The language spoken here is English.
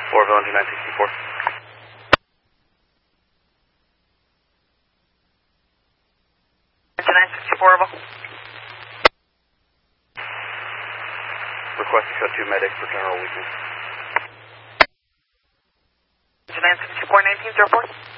Orville, engine 964. Engine 964, Orville. Request to cut 2 medic for general weakness. Engine 964, 1904.